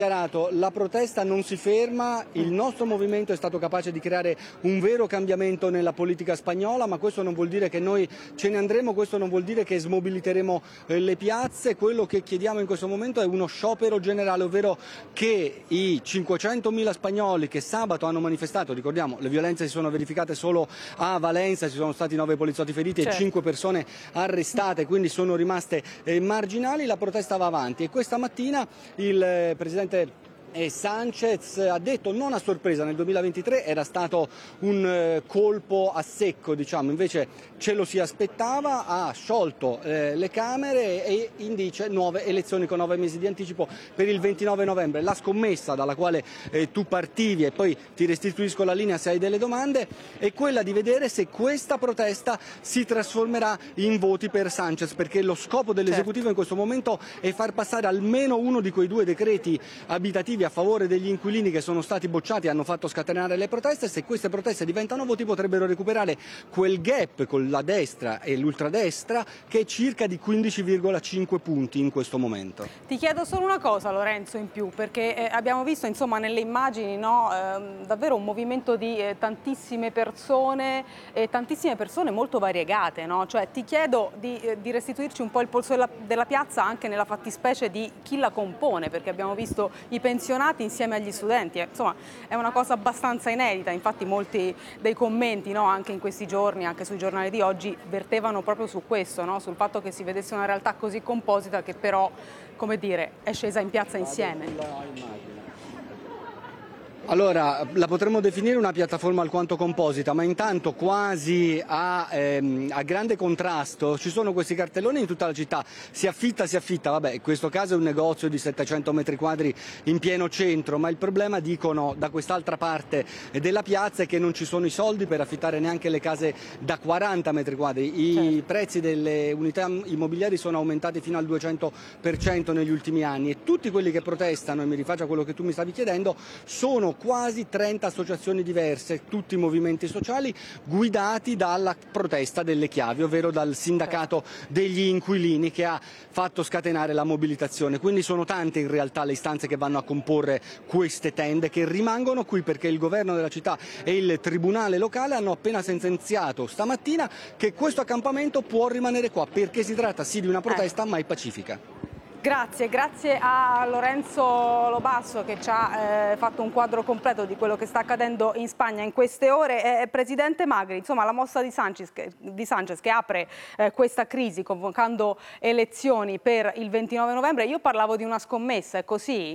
La protesta non si ferma, il nostro movimento è stato capace di creare un vero cambiamento nella politica spagnola, ma questo non vuol dire che noi ce ne andremo, questo non vuol dire che smobiliteremo le piazze. Quello che chiediamo in questo momento è uno sciopero generale, ovvero che i 500.000 spagnoli che sabato hanno manifestato, ricordiamo le violenze si sono verificate solo a Valencia, ci sono stati 9 poliziotti feriti e 5 persone arrestate, quindi sono rimaste marginali, la protesta va avanti e questa mattina il presidente Sánchez ha detto, non a sorpresa, nel 2023 era stato un colpo a secco, diciamo, invece ce lo si aspettava, ha sciolto le Camere e indice nuove elezioni con 9 mesi di anticipo per il 29 novembre. La scommessa dalla quale tu partivi e poi ti restituisco la linea se hai delle domande è quella di vedere se questa protesta si trasformerà in voti per Sánchez, perché lo scopo dell'esecutivo in questo momento è far passare almeno uno di quei 2 decreti abitativi a favore degli inquilini che sono stati bocciati e hanno fatto scatenare le proteste. Se queste proteste diventano voti potrebbero recuperare quel gap con la destra e l'ultradestra che è circa di 15,5 punti in questo momento. Ti chiedo solo una cosa, Lorenzo, in più, perché abbiamo visto insomma nelle immagini davvero un movimento di tantissime persone molto variegate, no? Cioè, ti chiedo di restituirci un po' il polso della piazza anche nella fattispecie di chi la compone, perché abbiamo visto i pensionati insieme agli studenti, insomma è una cosa abbastanza inedita, infatti molti dei commenti anche in questi giorni, anche sui giornali di oggi, vertevano proprio su questo, sul fatto che si vedesse una realtà così composita che però, come dire, è scesa in piazza insieme. Allora, la potremmo definire una piattaforma alquanto composita, ma intanto quasi a grande contrasto ci sono questi cartelloni in tutta la città, si affitta, vabbè, in questo caso è un negozio di 700 metri quadri in pieno centro, ma il problema, dicono da quest'altra parte della piazza, è che non ci sono i soldi per affittare neanche le case da 40 metri quadri, i prezzi delle unità immobiliari sono aumentati fino al 200% negli ultimi anni e tutti quelli che protestano, e mi rifaccio a quello che tu mi stavi chiedendo, sono quasi 30 associazioni diverse, tutti movimenti sociali guidati dalla protesta delle chiavi, ovvero dal sindacato degli inquilini che ha fatto scatenare la mobilitazione. Quindi sono tante in realtà le istanze che vanno a comporre queste tende, che rimangono qui perché il governo della città e il tribunale locale hanno appena sentenziato stamattina che questo accampamento può rimanere qua perché si tratta sì di una protesta ma è pacifica. Grazie a Lorenzo Lobasso che ci ha fatto un quadro completo di quello che sta accadendo in Spagna in queste ore. Presidente Magri, insomma la mossa di Sánchez che apre questa crisi convocando elezioni per il 29 novembre, io parlavo di una scommessa, è così?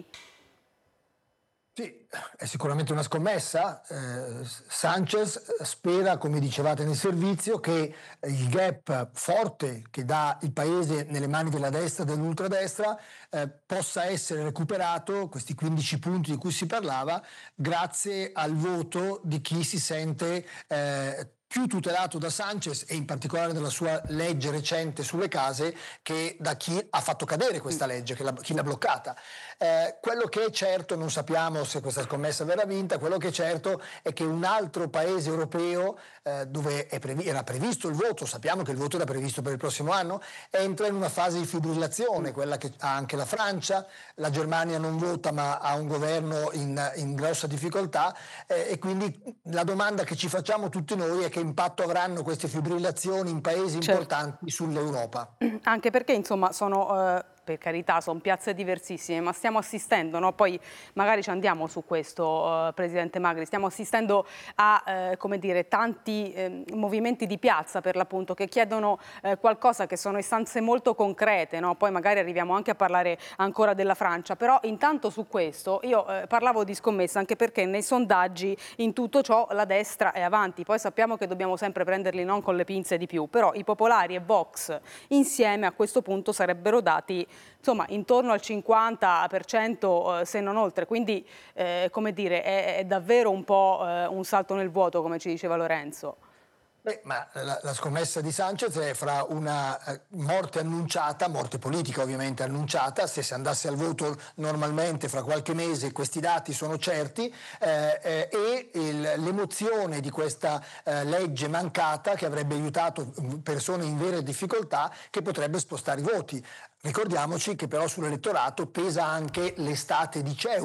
Sì, è sicuramente una scommessa. Sánchez spera, come dicevate nel servizio, che il gap forte che dà il paese nelle mani della destra e dell'ultradestra possa essere recuperato, questi 15 punti di cui si parlava, grazie al voto di chi si sente più tutelato da Sánchez e in particolare dalla sua legge recente sulle case che da chi ha fatto cadere questa legge, chi l'ha bloccata. Quello che è certo, non sappiamo se questa scommessa verrà vinta, quello che è certo è che un altro paese europeo dove era previsto il voto, sappiamo che il voto era previsto per il prossimo anno, entra in una fase di fibrillazione, quella che ha anche la Francia, la Germania non vota ma ha un governo in grossa difficoltà e quindi la domanda che ci facciamo tutti noi è che impatto avranno queste fibrillazioni in paesi importanti sull'Europa. Anche perché insomma sono... per carità, sono piazze diversissime, ma stiamo assistendo, no? Poi magari ci andiamo su questo, Presidente Magri, stiamo assistendo a come dire, tanti movimenti di piazza per l'appunto che chiedono qualcosa, che sono istanze molto concrete, no? Poi magari arriviamo anche a parlare ancora della Francia, però intanto su questo io parlavo di scommessa anche perché nei sondaggi in tutto ciò la destra è avanti, poi sappiamo che dobbiamo sempre prenderli non con le pinze di più, però i popolari e Vox insieme a questo punto sarebbero dati insomma intorno al 50% se non oltre, quindi come dire è davvero un po' un salto nel vuoto, come ci diceva Lorenzo. Ma la scommessa di Sánchez è fra una morte annunciata, morte politica ovviamente annunciata, se si andasse al voto normalmente fra qualche mese questi dati sono certi, e l'emozione di questa legge mancata che avrebbe aiutato persone in vera difficoltà che potrebbe spostare i voti. Ricordiamoci che però sull'elettorato pesa anche l'estate di CEU,